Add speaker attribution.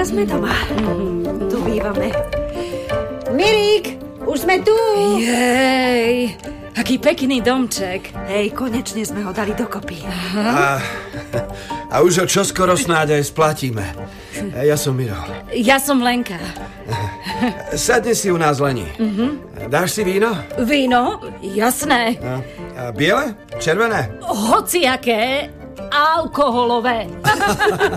Speaker 1: sme doma. Tu bývame. Mirík, už sme tu.
Speaker 2: Jej, aký pekný domček.
Speaker 1: Hej, konečne sme ho dali dokopy.
Speaker 3: A už ho čoskoro snáď aj splatíme. Ja som Miro.
Speaker 2: Ja som Lenka.
Speaker 3: Sadni si u nás, Leni. Dáš si víno?
Speaker 2: Víno? Jasné.
Speaker 3: A biele? Červené?
Speaker 2: Hociaké alkoholové.